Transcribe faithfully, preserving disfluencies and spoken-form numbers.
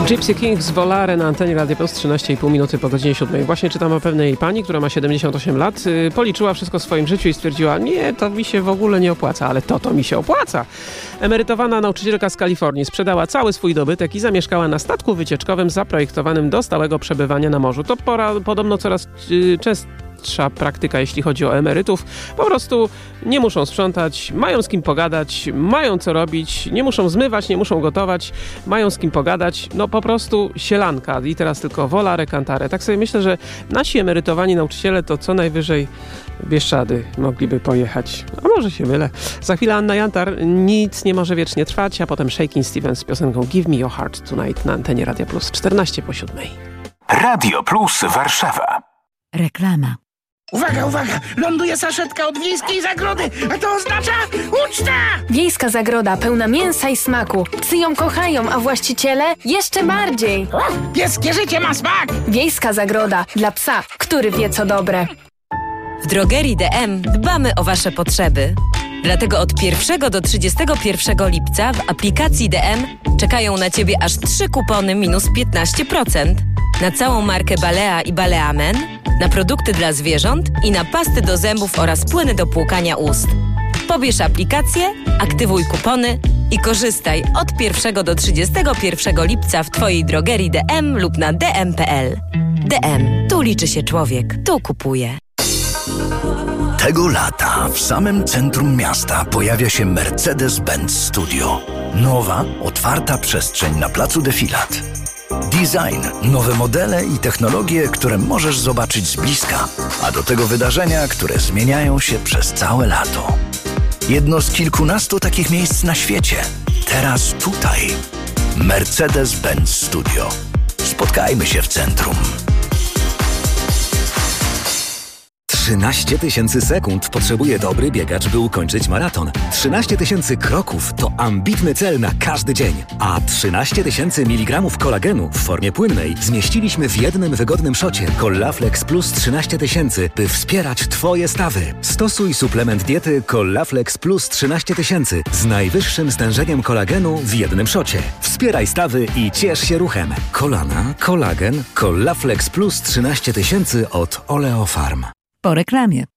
Gypsy Kings Volare na antenie Radia Plus, trzynaście i pół minuty po godzinie siódmej. Właśnie czytam o pewnej pani, która ma siedemdziesiąt osiem lat, yy, policzyła wszystko w swoim życiu i stwierdziła, nie, to mi się w ogóle nie opłaca, ale to, to mi się opłaca. Emerytowana nauczycielka z Kalifornii sprzedała cały swój dobytek i zamieszkała na statku wycieczkowym zaprojektowanym do stałego przebywania na morzu. To pora, podobno coraz yy, częstsza praktyka, jeśli chodzi o emerytów. Po prostu nie muszą sprzątać, mają z kim pogadać, mają co robić, nie muszą zmywać, nie muszą gotować, mają z kim pogadać. No po prostu sielanka i teraz tylko volare cantare. Tak sobie myślę, że nasi emerytowani nauczyciele to co najwyżej Bieszczady mogliby pojechać. A może się mylę. Za chwilę Anna Jantar, nic nie może wiecznie trwać, a potem Shakin' Stevens z piosenką Give Me Your Heart Tonight na antenie Radia Plus, czternaście po siódmej. Radio Plus Warszawa. Reklama. Uwaga, uwaga! Ląduje saszetka od Wiejskiej Zagrody, a to oznacza uczta! Wiejska Zagroda pełna mięsa i smaku. Psy ją kochają, a właściciele jeszcze bardziej. Pieskie życie ma smak! Wiejska Zagroda dla psa, który wie co dobre. W drogerii D M dbamy o Wasze potrzeby. Dlatego od pierwszego do trzydziestego pierwszego lipca w aplikacji D M czekają na Ciebie aż trzy kupony minus piętnaście procent. Na całą markę Balea i Balea Men, na produkty dla zwierząt i na pasty do zębów oraz płyny do płukania ust. Pobierz aplikację, aktywuj kupony i korzystaj od pierwszego do trzydziestego pierwszego lipca w Twojej drogerii D M lub na d m kropka p l. D M. Tu liczy się człowiek. Tu kupuje. Tego lata w samym centrum miasta pojawia się Mercedes-Benz Studio. Nowa, otwarta przestrzeń na placu Defilat. Design, nowe modele i technologie, które możesz zobaczyć z bliska, a do tego wydarzenia, które zmieniają się przez całe lato. Jedno z kilkunastu takich miejsc na świecie. Teraz tutaj. Mercedes-Benz Studio. Spotkajmy się w centrum. trzynaście tysięcy sekund potrzebuje dobry biegacz, by ukończyć maraton. trzynaście tysięcy kroków to ambitny cel na każdy dzień. A trzynaście tysięcy miligramów kolagenu w formie płynnej zmieściliśmy w jednym wygodnym szocie Collaflex Plus trzynaście tysięcy, by wspierać Twoje stawy. Stosuj suplement diety Collaflex Plus trzynaście tysięcy z najwyższym stężeniem kolagenu w jednym szocie. Wspieraj stawy i ciesz się ruchem. Kolana, kolagen, Collaflex Plus trzynaście tysięcy od Oleofarm. Po reklamie.